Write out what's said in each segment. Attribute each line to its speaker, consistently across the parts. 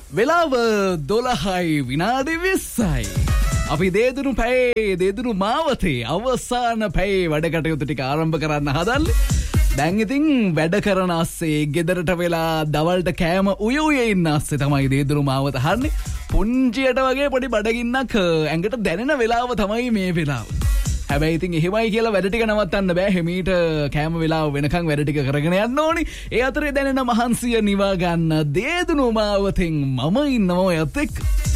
Speaker 1: වෙලාව 12යි විනාඩි 20යි. අපි දේදුණු පැයේ දේදුණු මාවතේ අවසාන පැයේ වැඩ කටයුතු ටික ආරම්භ කරන්න හදන්නේ. දැන් ඉතින් වැඩ කරන අස්සේ ගෙදරට වෙලා දවල්ට කෑම උයුයේ ඉන්න අස්සේ තමයි දේදුණු මාවත හන්නේ. පුංචියට වගේ පොඩි බඩගින්නක් ඇඟට දැනෙන වෙලාව තමයි මේ වෙලාව. හැබැයි ඉතින් එහෙමයි කියලා වැඩ ටික නවත්තන්න බෑ. හිමීට කෑම වෙලාව වෙනකන් වැඩ ටික කරගෙන යන්න ඕනි. ඒ අතරේ දැනෙන මහන්සිය නිවා ගන්න දේදුණු මාවතෙන් මම ඉන්නවා ඔයත් එක්ක.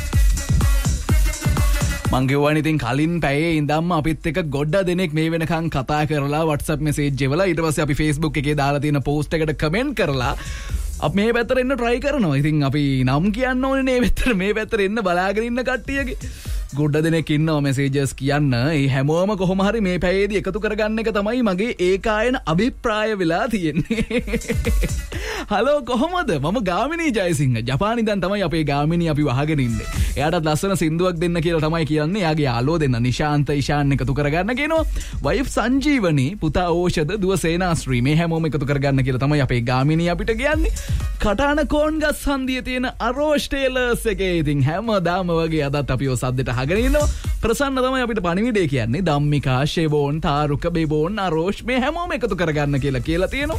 Speaker 1: මං ගෙවුවානේ ඉතින් කලින් පැයේ ඉඳන්ම අපිත් එක්ක ගොඩ දෙනෙක් මේ වෙනකන් කතා කරලා WhatsApp message එවලා ඊට පස්සේ අපි Facebook එකේ දාලා තියෙන post එකට comment කරලා අපි මේ පැත්තට එන්න try කරනවා. ඉතින් අපි නම් කියන්න ඕනේ මේ පැත්තට එන්න බලාගෙන ඉන්න කට්ටියගේ ගොඩ දෙනෙක් ඉන්නවා messages කියන්න. ඒ හැමෝම කොහොම හරි මේ පැයේදී එකතු කරගන්න එක තමයි මගේ ඒකායන අභිප්‍රාය වෙලා තියෙන්නේ. හලෝ කොහොමද? මම ගාමිණී ජයසිංහ. ජපානි දැන් තමයි අපේ ගාමිණී අපි වහගෙන ඉන්නේ. එයාටත් ලස්සන සින්දුවක් දෙන්න කියලා තමයි කියන්නේ. එයාගේ යාළුවෝ දෙන්න නිශාන්ත ඉෂාන් එකතු කරගන්න කියනවා. වයිෆ් සංජීවනි, පුතා ඕෂධ, දුව සේනාශ්‍රී මේ හැමෝම එකතු කරගන්න කියලා තමයි අපේ ගාමිණී අපිට කියන්නේ. කටාන කෝන් ගස් හන්දියේ තියෙන අරෝෂ් ටේලර්ස් එකේ ඉතින් හැමදාම වගේ අදත් අපිව සද්දෙට අහගෙන ඉන්නවා. ප්‍රසන්න තමයි අපිට පණිවිඩය කියන්නේ. ධම්මිකා, ෂෙවෝන්, තාරුක, බෙබෝන්, අරෝෂ් මේ හැමෝම එකතු කරගන්න කියලා තියෙනවා.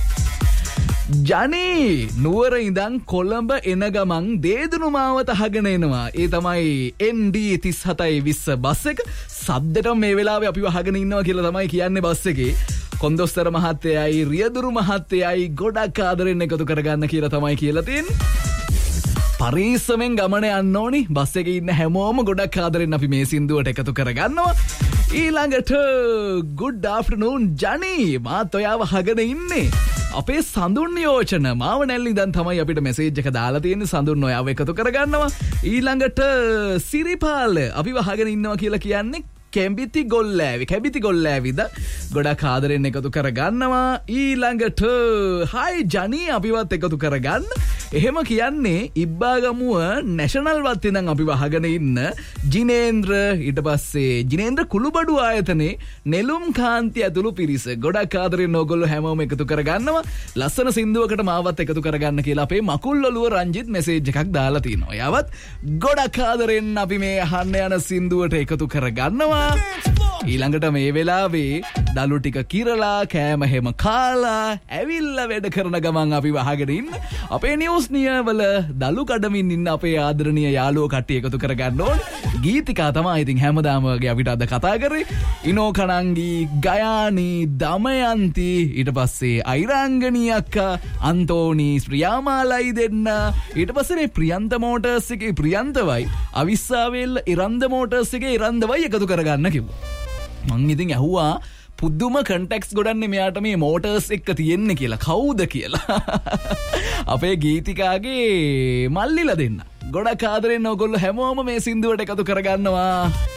Speaker 1: ජනී නුවර ඉඳන් කොළඹ එන ගමන් දේදුණු මාවත අහගෙන එනවා. ඒ තමයි ND 3720 බස් එක. සද්දට මේ වෙලාවේ අපිව අහගෙන ඉන්නවා කියලා තමයි කියන්නේ බස් එකේ. කොන්දොස්තර මහත්තයයි රියදුරු මහත්තයයි ගොඩක් ආදරෙන් එකතු කරගන්න කියලා තමයි කියලා තියෙන්නේ. පරිස්සමෙන් ගමන යන්න ඕනි. බස් එකේ ඉන්න හැමෝම ගොඩක් ආදරෙන් අපි මේ සින්දුවට එකතු කරගන්නවා. ඊළඟට good afternoon ජනී, මාත් ඔයාව අහගෙන ඉන්නේ. අපේ සඳුන් නියෝජන මාව නැල්ලි දැන් තමයි අපිට මෙසේජ් එක දාලා තියෙන්නේ. සඳුන් ඔයාව එකතු කරගන්නවා. ඊළඟට සිරිපාල අපිව අහගෙන ඉන්නවා කියලා කියන්නේ කැම්බිති ගොල්ලෑවිද ගොඩක් ආදරෙන් එකතු කරගන්නවා. ඊළඟට හයි ජනී අපිවත් එකතු කරගන්න. එහෙම කියන්නේ ඉබ්බාගමුව නැෂනල් වත් ඉඳන් අපි වහගෙන ඉන්න ජිනේන්ද්‍ර, ඊට පස්සේ ජිනේන්ද්‍ර කුළුබඩු ආයතනයේ නෙළුම් කාන්ති ඇතුළු පිරිස ගොඩක් ආදරෙන් ඕගොල්ලෝ හැමෝම එකතු කරගන්නවා. ලස්සන සින්දුවකට මාවත් එකතු කරගන්න කියලා අපේ මකුල් ඔළුව රංජිත් මෙසේජ් එකක් දාලා තිනවා. එයාවත් ගොඩක් ආදරෙන් අපි මේ අහන්න යන සින්දුවට එකතු කරගන්නවා. ඊළඟට මේ වෙලාවේ දළු ටික කිරලා කෑම හැම කාලා ඇවිල්ලා වැඩ කරන ගමන් අපි වහගෙන ඉන්න අපේ නිවුස් නියවල දළු කඩමින් ඉන්න අපේ ආදරණීය යාළුවෝ කට්ටිය එකතු කරගන්න ඕනේ. ගීතිකා තමයි ඉතින් හැමදාම වගේ අපිට අද කතා කරේ. ඉනෝ කණංගි, ගයානි, දමයන්ති, ඊට පස්සේ අයිරාංගනී අක්කා, අන්තෝනි, ප්‍රියාමාලයි දෙන්න, ඊට පස්සේ මේ ප්‍රියන්ත මෝටර්ස් එකේ ප්‍රියන්තවයි, අවිස්සාවේල්ල ඉරන්ද මෝටර්ස් එකේ ඉරන්දවයි එකතු කරගන්න කිව්වා. මං ඉතින් ඇහුවා පුදුම කන්ටෙක්ස් ගොඩන්නේ මෙයාට මේ මෝටර්ස් එක්ක තියෙන්නේ කියලා. කවුද කියලා. අපේ ගීතිකාගේ මල්ලිලා දෙන්න. ගොඩක් ආදරෙන් ඕගොල්ලෝ හැමෝම මේ සින්දුවට එකතු කරගන්නවා.